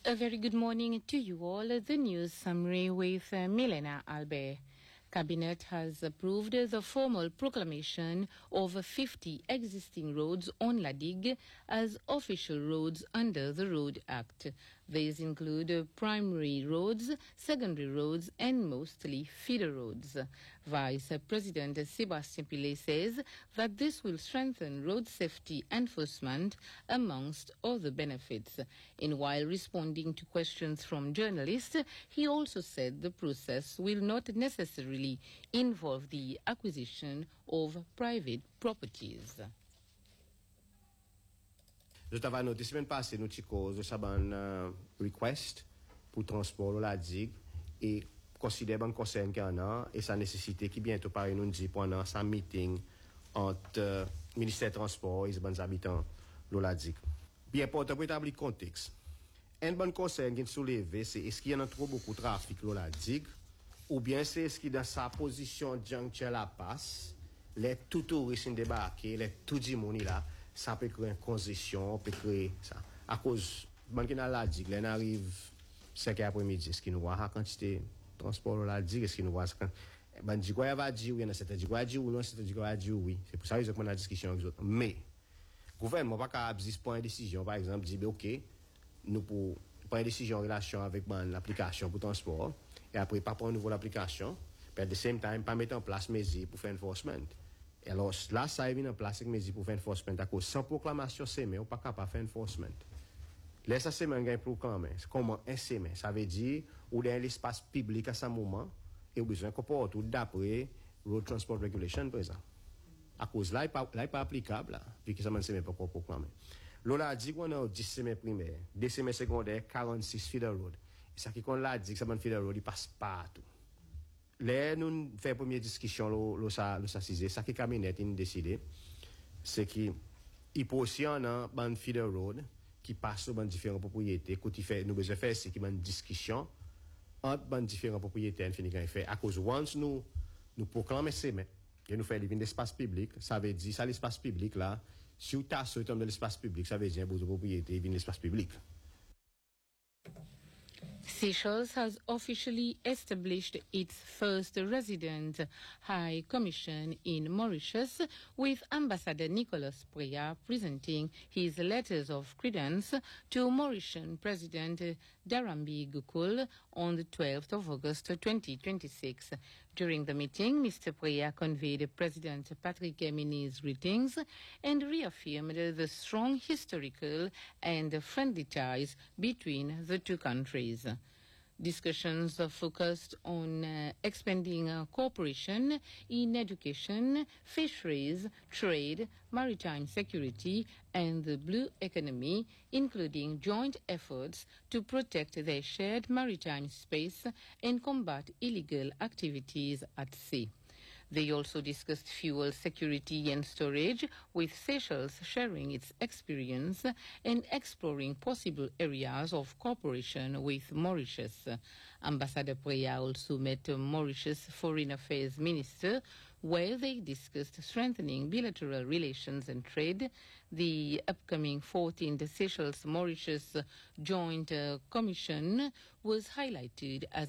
A very good morning to you all. The news summary with Milena Albert. Cabinet has approved the formal proclamation of 50 existing roads on Ladig as official roads under the Road Act. These include primary roads, secondary roads, and mostly feeder roads. Vice President Sébastien Pillet says that this will strengthen road safety enforcement amongst other benefits. And while responding to questions from journalists, he also said the process will not necessarily involve the acquisition of private properties. Je t'avais noté semaine passée nous cause de saban request pour transport la digue et considère ban concerne qu'il y en a et sa nécessité qui bientôt paraît nous dit pendant sa meeting entre ministère transport et les bons habitants de la digue. Bien important pour établir contexte. Un bon concerne qui soulevé c'est est-ce qu'il y en a trop beaucoup de trafic de la digue ou bien c'est ce qui dans sa position juncture la passe les tout touristes débarqués les tout du monde là ça peut créer une congestion peut créer ça à cause ban qui dans la digue là arrive 5 après-midi ce qui nous voit la quantité transport la digue ce qui nous voit ban dit quoi va dire oui non c'est dit quoi dire ou non c'est dit quoi dire oui c'est pour ça que on a discussion avec autres mais gouvernement pas capable de prendre une décision par exemple dire OK nous pour prendre une décision en relation avec l'application pour transport et après pas prendre une nouvelle application mais at the same time pas mettre en place mesures pour faire enforcement et alors là ça est mis en place avec mesures pour faire enforcement à cause sans proclamation c'est mais on pas capable faire enforcement laisse ça c'est un proclamer comment un semaine ça veut dire ou dans l'espace public à ce moment et besoin comporte tout d'après road transport regulation par exemple à cause là il pas applicable là vu que ça man c'est pas proclamer l'on dit qu'on a 10 semaines primaires 2 semaines secondaires 46 feeder road et ça qui qu'on l'a dit que ça man feeder road il passe partout là nous fait première discussion ça ça qui cabinet il décidé c'est qui il positionne un feeder road qui passe sur différentes propriétés quand il fait nous besoin faire c'est qui une discussion entre différentes propriétés infini quand il fait à cause once nous proclamer c'est mais et nous faire l'espace public ça veut dire ça l'espace public là si vous t'asseyez dans l'espace public ça veut dire que votre propriété vient l'espace public. Seychelles has officially established its first resident High Commission in Mauritius, with Ambassador Nicolas Preya presenting his letters of credence to Mauritian President Darambi Gukul on the 12th of August 2026. During the meeting, Mr. Preya conveyed President Patrick Emini's greetings and reaffirmed the strong historical and friendly ties between the two countries. Discussions focused on expanding cooperation in education, fisheries, trade, maritime security, and the blue economy, including joint efforts to protect their shared maritime space and combat illegal activities at sea. They also discussed fuel security and storage, with Seychelles sharing its experience and exploring possible areas of cooperation with Mauritius. Ambassador Preya also met Mauritius Foreign Affairs Minister, where they discussed strengthening bilateral relations and trade. The upcoming 14th Seychelles-Mauritius Joint Commission was highlighted as